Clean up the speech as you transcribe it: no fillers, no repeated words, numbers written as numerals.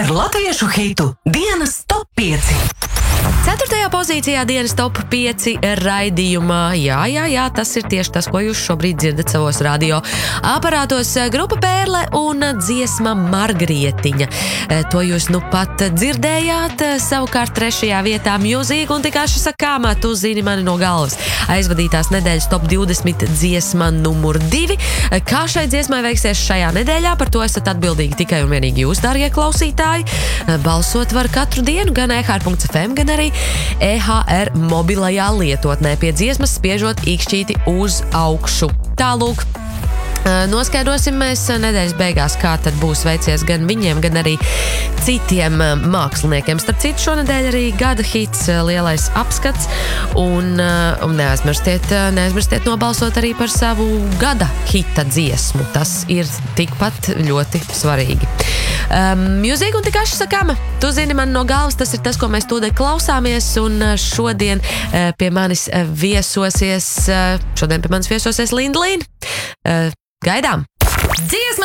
ar latviešu hitu Dienas top 5. 4. pozīcijā dienas top 5 raidījumā. Jā, tas ir tieši tas, ko jūs šobrīd dzirdat savos radio aparātos. Grupa Pērle un dziesma Margrietiņa. To jūs nu pat dzirdējāt. Savukārt 3. vietā Music un Tikaši Sakāma, tu zini mani no galvas. Aizvadītās nedēļas top 20 dziesma numur 2. Kā šai dziesmai veiksies šajā nedēļā, par to esat atbildīgi tikai un vienīgi jūs, darbie klausītāji. Balsot var katru dienu gan EHR.fm, gan arī EHR mobilajā lietotnē, pie dziesmas spiežot īkšķīti uz augšu. Tālūk, noskaidrosim mēs nedēļas beigās, kā tad būs veicies gan viņiem, gan arī citiem māksliniekiem. Starp citu, šonedēļ arī gada hits Lielais apskats, un neaizmirstiet nobalsot arī par savu gada hita dziesmu. Tas ir tikpat ļoti svarīgi. Music un Tikaši Sakāma, tu zini man no galvas, tas ir tas, ko mēs tūdei klausāmies, un šodien pie manis viesosies Linda Līna. Gaidām! Dziesma